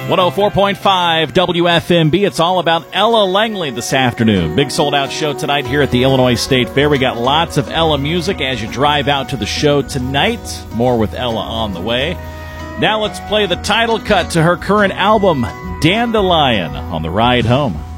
104.5 WFMB. It's all about Ella Langley this afternoon. Big sold-out show tonight here at the Illinois State Fair. We got lots of Ella music as you drive out to the show tonight. More with Ella on the way. Now let's play the title cut to her current album, Dandelion, on the ride home.